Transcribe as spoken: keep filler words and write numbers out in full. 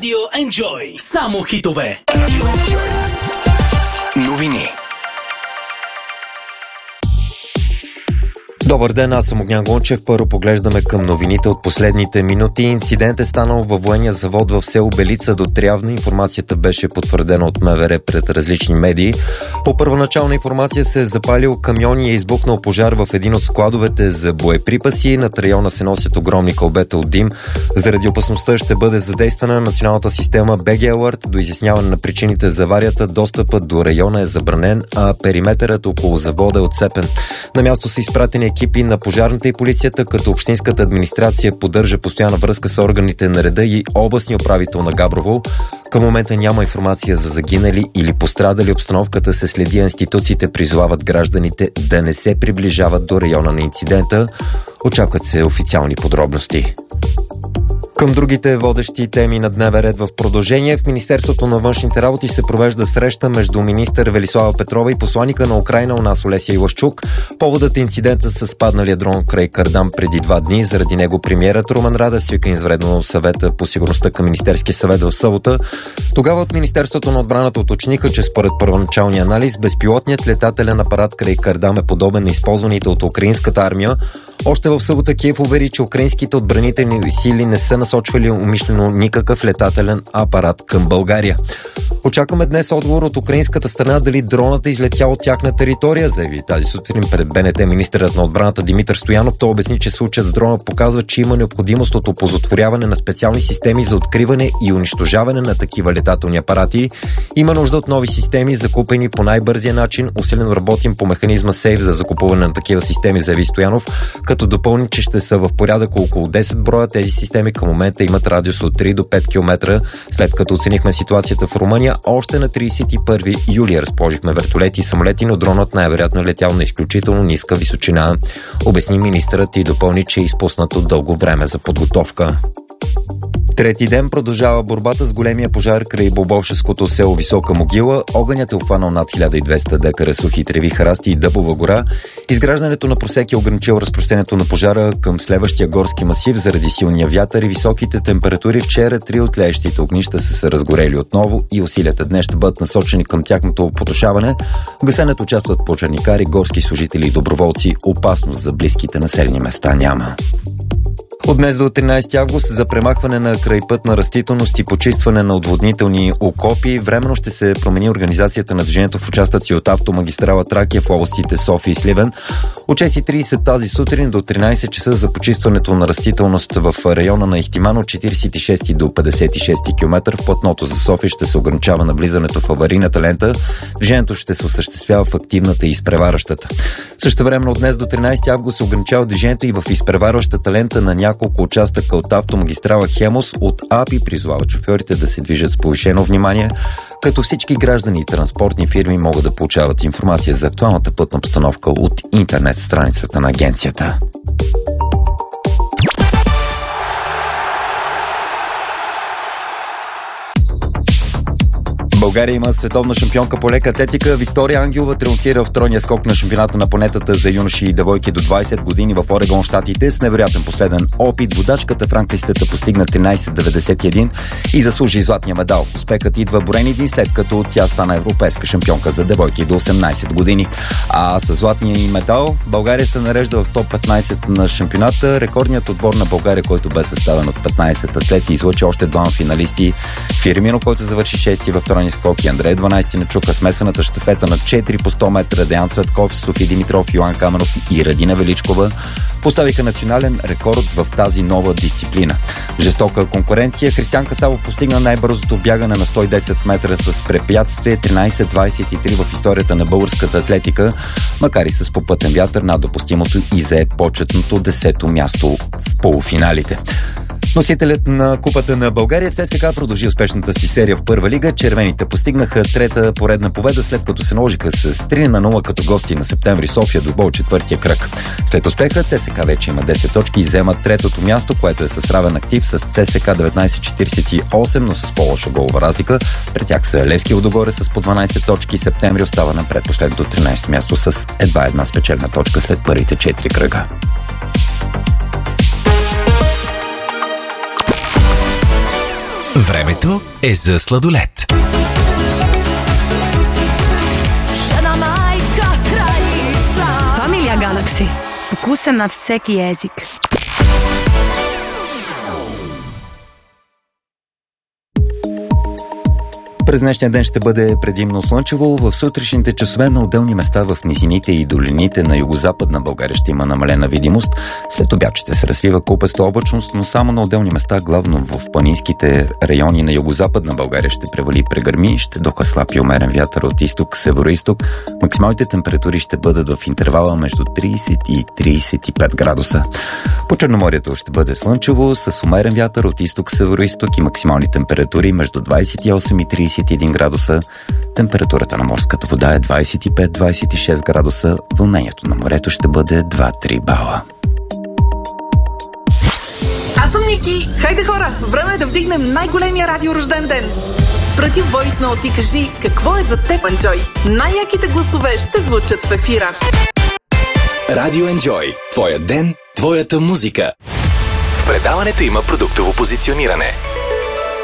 Радио Enjoy. Само хитове. Новини. Добър ден, аз съм Огнян Гончев. Първо поглеждаме към новините от последните минути. Инцидент е станал във военния завод в село Белица до Трявна. Информацията беше потвърдена от МВР пред различни медии. По първоначална информация се е запалил камион и е избухнал пожар в един от складовете за боеприпаси. Над района се носят огромни кълбета от дим. Заради опасността ще бъде задействана националната система би джи Alert. До изясняване на причините за аварията достъпът до района е забранен, а периметърът около завода е отцепен. На място са изпратени екипи на пожарната и полицията, като общинската администрация поддържа постоянна връзка с органите на реда и областния управител на Габрово. Към момента няма информация за загинали или пострадали. Обстановката се следи, институциите призовават гражданите да не се приближават до района на инцидента. Очакват се официални подробности. Към другите водещи теми на дневен ред в продължение, в Министерството на външните работи се провежда среща между министър Велислава Петрова и посланика на Украйна у нас Олеся Илашчук. Поводът е инцидента с падналия дрон край Кардам преди два дни. Заради него премиерът Румен Радев свика извънредно съвета по сигурността към Министерския съвет в събота. Тогава от Министерството на отбраната уточниха, че според първоначалния анализ безпилотният летателен апарат край Кардам е подобен на използваните от украинската армия. Още в събота Киев увери, че украинските отбранителни сили не са насочвали умишлено никакъв летателен апарат към България. Очакваме днес отговор от украинската страна дали дронът е излетял от тяхна територия, заяви тази сутрин пред Б Н Т министърът на отбраната Димитър Стоянов. Той обясни, че случаят с дрона показва, че има необходимост от оползотворяване на специални системи за откриване и унищожаване на такива летателни апарати. Има нужда от нови системи, закупени по най-бързия начин. Усилено работим по механизма Сейф за закупуване на такива системи, заяви Стоянов, като допълни, че ще са в порядък около десет броя. Тези системи към момента имат радиус от три до пет километра. След като оценихме ситуацията в Румъния, още на тридесет и първи юли разположихме вертолети и самолети, но дронът най-вероятно е летял на изключително ниска височина, обясни министърът и допълни, че е изпуснато дълго време за подготовка. Трети ден продължава борбата с големия пожар край Бобовшеското село Висока могила. Огънят е обхванал над хиляда и двеста декара сухи треви, храсти и дъбова гора. Изграждането на просеки е ограничил разпространението на пожара към следващия горски масив заради силния вятър и високите температури. Вчера три от тлеещите огнища са се разгорели отново и усилията днес ще бъдат насочени към тяхното потушаване. В гасенето участват пожарникари, горски служители и доброволци. Опасност за близките населени места няма. От днес до тринадесети август за премахване на крайпътна растителност и почистване на отводнителни окопи временно ще се промени организацията на движението в участъци от автомагистрала Тракия в областите София и Сливен. От шест и тридесет тази сутрин до тринадесет часа за почистването на растителност в района на Ихтиман от четиридесет и шести до петдесет и шести километър. В платното за София ще се ограничава навлизането в аварийната лента. Движението ще се осъществява в активната и изпреварващата. Същевременно от днес до тринадесети август се ограничава движението и в изпреварващата лента на няколко участъка от автомагистрала Хемус. От А Пи призовават шофьорите да се движат с повишено внимание, като всички граждани и транспортни фирми могат да получават информация за актуалната пътна обстановка от интернет страницата на агенцията. България има световна шампионка по лека атлетика. Виктория Ангелова триумфира в тройния скок на шампионата на планетата за юноши и девойки до двадесет години в Орегон, щатите. С невероятен последен опит водачката в ранглистата постигна тринадесет деветдесет и един и заслужи златния медал. Успехът идва броени дни след като тя стана европейска шампионка за девойки до осемнадесет години. А с златния и медал България се нарежда в топ петнадесет на шампионата. Рекордният отбор на България, който бе съставен от петнадесет атлети, излъчи още двама финалисти. Фирмино, който завърши шести във тройния скок, и Андрей дванадесети на чука. Смесената щафета на четири по сто метра Деян Цветков, Софи Димитров, Йоан Каменов и Радина Величкова поставиха национален рекорд в тази нова дисциплина. Жестока конкуренция. Християн Касабов постигна най-бързото бягане на сто и десет метра с препятствие тринадесет двадесет и три в историята на българската атлетика, макар и с попътен вятър над допустимото, и зае почетното десето място в полуфиналите. Носителят на Купата на България ЦСКА продължи успешната си серия в първа лига. Червените постигнаха трета поредна победа, след като се наложиха с три на нула като гости на Септември София до бой четвъртия кръг. След успеха ЦСКА вече има десет точки и взема третото място, което е с равен актив с ЦСКА деветнадесет четиридесет и осем, но с по-лоша голова разлика. Пред тях са Левски Лудогорец с по дванадесет точки. Септември остава на предпоследното тринадесето място с едва една спечелена точка след първите четири кръга. Времето е за сладолед. Familia Galaxy. Вкуса на всеки език. През днешния ден ще бъде предимно слънчево. В сутрешните часове на отделни места в низините и долините на югозападна България ще има намалена видимост. След обяд ще се развива купеста облачност, но само на отделни места, главно в планинските райони на югозападна България ще превали прегърми, ще духа слаб и умерен вятър от изток, североизток. Максималните температури ще бъдат в интервала между трийсет и трийсет и пет градуса. По Черноморието ще бъде слънчево с умерен вятър от изток, североизток и максимални температури между двайсет и осем и трийсет и един градуса. Температурата на морската вода е двайсет и пет до двайсет и шест градуса. Вълнението на морето ще бъде два до три бала. Аз съм Ники. Хайде хора, време е да вдигнем най-големия радиорожден ден. Прати войс ноут и кажи какво е за теб, Enjoy. Най-яките гласове ще звучат в ефира. Радио Enjoy. Твоя ден, твоята музика. В предаването има продуктово позициониране.